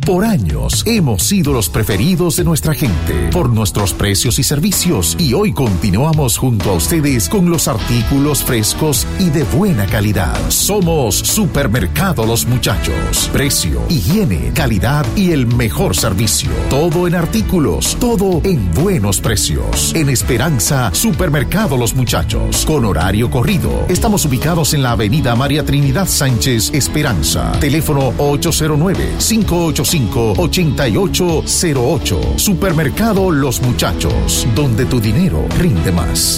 Por años hemos sido los preferidos de nuestra gente por nuestros precios y servicios, y hoy continuamos junto a ustedes con los artículos frescos y de buena calidad. Somos Supermercado Los Muchachos. Precio, higiene, calidad y el mejor servicio. Todo en artículos, todo en buenos precios. En Esperanza, Supermercado Los Muchachos, con horario corrido. Estamos ubicados en la avenida María Trinidad Sánchez, Esperanza. Teléfono 809-585-8808. Supermercado Los Muchachos, donde tu dinero rinde más.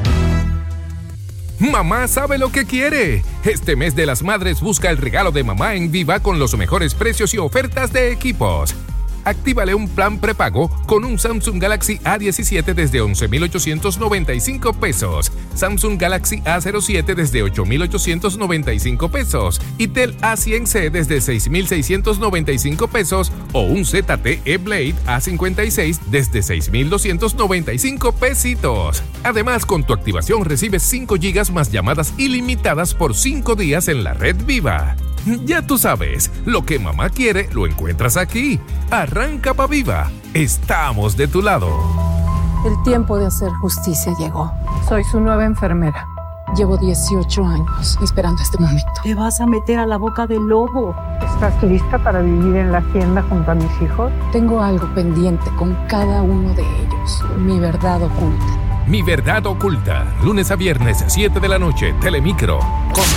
Mamá sabe lo que quiere. Este mes de las madres busca el regalo de mamá en Viva con los mejores precios y ofertas de equipos. Actívale un plan prepago con un Samsung Galaxy A17 desde 11,895 pesos, Samsung Galaxy A07 desde 8,895 pesos y Tel A100C desde 6,695 pesos o un ZTE Blade A56 desde 6,295 pesitos. Además, con tu activación recibes 5 GB más llamadas ilimitadas por 5 días en la red Viva. Ya tú sabes, lo que mamá quiere lo encuentras aquí. Arranca pa' Viva. Estamos de tu lado. El tiempo de hacer justicia llegó. Soy su nueva enfermera. Llevo 18 años esperando este momento. Te vas a meter a la boca del lobo. ¿Estás lista para vivir en la hacienda junto a mis hijos? Tengo algo pendiente con cada uno de ellos. Mi verdad oculta. Mi verdad oculta. Lunes a viernes, 7 de la noche, Telemicro.